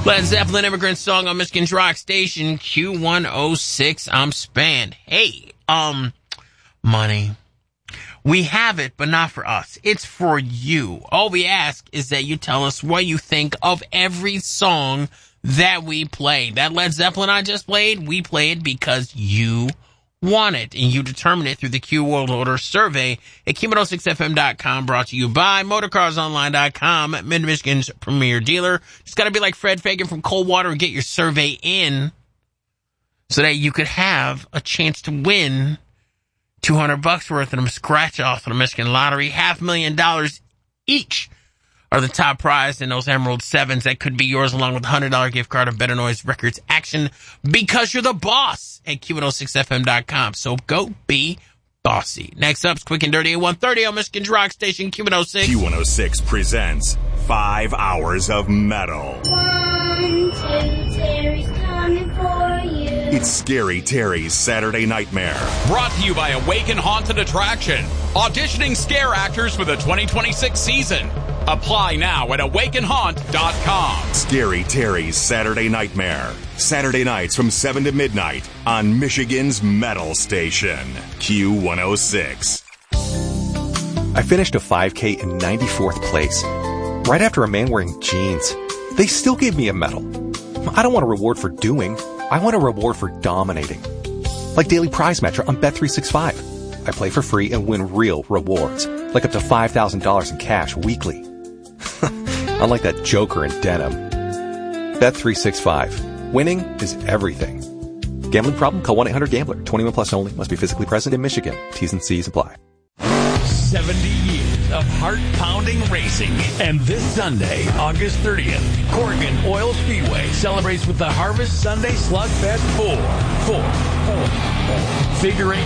Led Zeppelin Immigrant Song on Michigan's Rock Station, Q106. I'm Span. Hey, money. We have it, but not for us. It's for you. All we ask is that you tell us what you think of every song that we played. That Led Zeppelin I just played, we play it because you want it, and you determine it through the Q World Order survey at Q106FM.com, brought to you by MotorCarsOnline.com, Mid-Michigan's premier dealer. Just got to be like Fred Fagan from Coldwater and get your survey in so that you could have a chance to win $200 worth of them scratch-offs on the Michigan Lottery. $500,000 each are the top prize in those Emerald 7s. That could be yours, along with a $100 gift card of Better Noise Records Action, because you're the boss at Q106FM.com. So go be bossy. Next up's Quick and Dirty at 1:30 on Michigan's Rock Station, Q106. Q106 presents 5 hours of metal. 1, 2, Terry's coming for you. It's Scary Terry's Saturday Nightmare. Brought to you by Awaken Haunted Attraction. Auditioning scare actors for the 2026 season. Apply now at awakenhaunt.com. Scary Terry's Saturday Nightmare. Saturday nights from 7 to midnight on Michigan's Metal Station, Q106. I finished a 5K in 94th place. Right after a man wearing jeans. They still gave me a medal. I don't want a reward for doing. I want a reward for dominating. Like Daily Prize Match on Bet365. I play for free and win real rewards, like up to $5,000 in cash weekly. Unlike that joker in denim. Bet365. Winning is everything. Gambling problem? Call 1-800-GAMBLER. 21 plus only. Must be physically present in Michigan. T's and C's apply. 70 years of heart-pounding racing. And this Sunday, August 30th, Corrigan Oil Speedway celebrates with the Harvest Sunday Slugfest 4. Figure 8